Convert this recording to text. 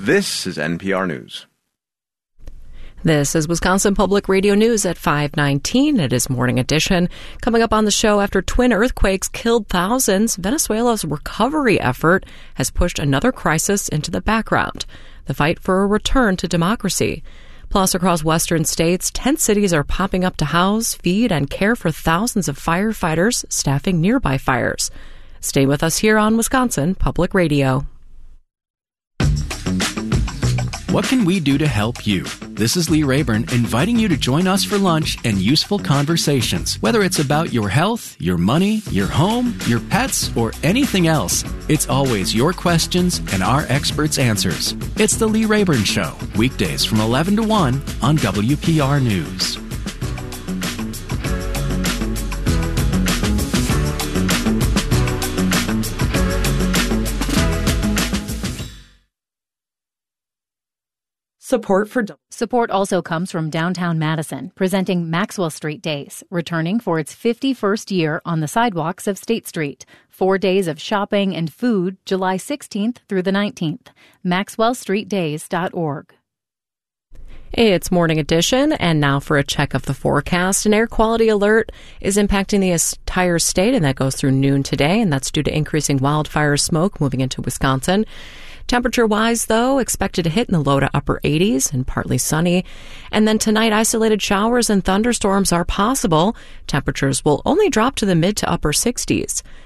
This is NPR News. This is Wisconsin Public Radio News at 5:19. It is Morning Edition. Coming up on the show, after twin earthquakes killed thousands, Venezuela's recovery effort has pushed another crisis into the background, the fight for a return to democracy. Plus, across western states, tent cities are popping up to house, feed, and care for thousands of firefighters staffing nearby fires. Stay with us here on Wisconsin Public Radio. What can we do to help you? This is Lee Rayburn inviting you to join us for lunch and useful conversations. Whether it's about your health, your money, your home, your pets, or anything else, it's always your questions and our experts' answers. It's The Lee Rayburn Show, weekdays from 11 to 1 on WPR News. Support also comes from downtown Madison, presenting Maxwell Street Days, returning for its 51st year on the sidewalks of State Street. 4 days of shopping and food, July 16th through the 19th. MaxwellStreetDays.org. It's Morning Edition, and now for a check of the forecast. An air quality alert is impacting the entire state, and that goes through noon today, and that's due to increasing wildfire smoke moving into Wisconsin. Temperature-wise, though, expected to hit in the low to upper 80s and partly sunny. And then tonight, isolated showers and thunderstorms are possible. Temperatures will only drop to the mid to upper 60s.